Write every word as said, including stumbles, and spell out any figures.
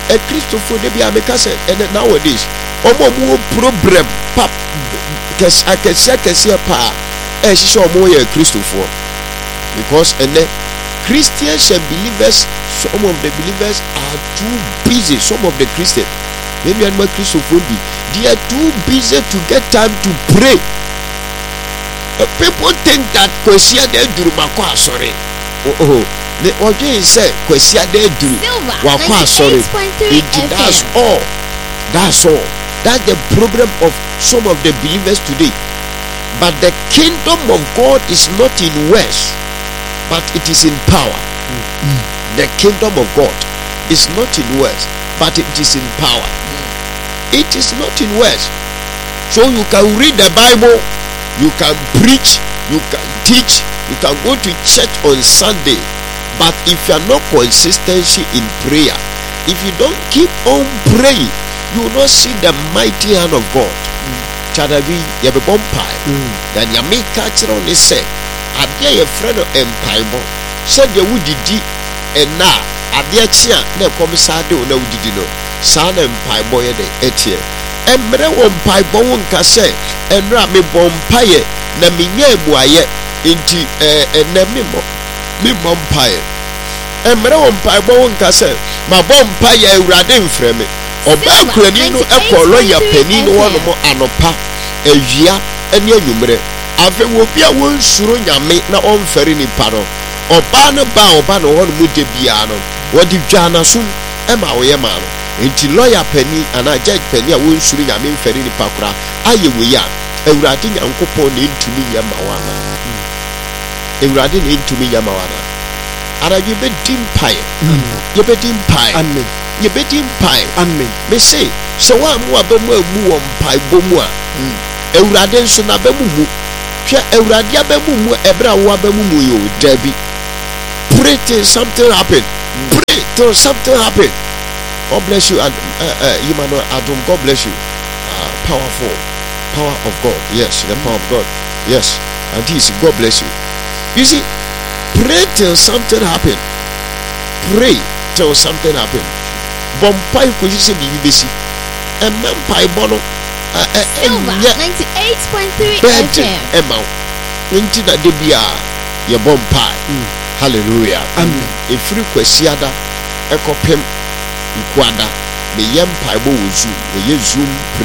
a Christopher de be a mekase and nowadays omo mo problem pap kes akese kese pa e hihye omo ye Christopher because and Christians and believers, some of the believers are too busy. Some of the Christians, maybe I'm a Christopher, they are too busy to get time to pray. Uh, people think that Kwesia de Durumako sorry. Oh oh. The origin say Kwesia de Duru. Wakwa sorry. That's all. That's all. That's the problem of some of the believers today. But the kingdom of God is not in words, but it is in power. Mm. The kingdom of God is not in words, but it is in power. Mm. It is not in words. So you can read the Bible, you can preach, you can teach, you can go to church on Sunday, but if you are not consistency in prayer, if you don't keep on praying, you will not see the mighty hand of God. Chadabi yabe bompai then ya make catch on this say adia ye friend of empire said ye wudidi ena adia chia na komisade o na wudidi no sa na empire boy de etie emre wo empire bo nka say enra me bompaye na menye emuaye enti eh na memo me bompaye emre wo empire bo nka say ma bompaye awurade mfreme oba kurani no ekolo ya pani no wono mo anopa ewia ene anwumre afa wo bia won suro nyame na onfere ni paro oba no ba oba no wono mu de bia no wodi dwana so e ma wo ye ma no enti lawyer pani ana judge pani a won suro nyame mfere ni pakura aye we ya ewurade nyankopon na entumi nya ma wana ewurade na entumi nya ma wana ara you be dimpai you be dimpai amen you be dimpai amen me say so wa mu abamu amu wo mpai bomu a ewurade nso na abamu mu hwe ewurade abamu mu ebra wo abamu mu yo dabi pray till something happen pray till something happen. God bless you and uh, uh, Emmanuel Adam, God bless you. Uh, powerful power of God, yes, the power of God, yes, and this God bless you. You see, pray till something happen. Pray till something happen. Bompai kujise bibi besi. Empai bono. Silver ninety-eight point three F M. Emma. Inti na debia ye bompai. Hallelujah. Amen. Ifri kwesiada ekopem ikwada. Me yempai bo wuzu. Me ye zoom